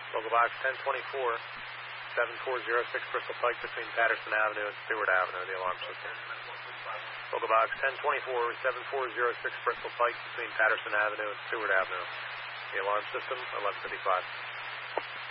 Local box 1024, 7406 Bristol Pike between Patterson Avenue and Stewart Avenue, the alarm system. Local box 1024, 7406 Bristol Pike between Patterson Avenue and Stewart Avenue, the alarm system, 1155.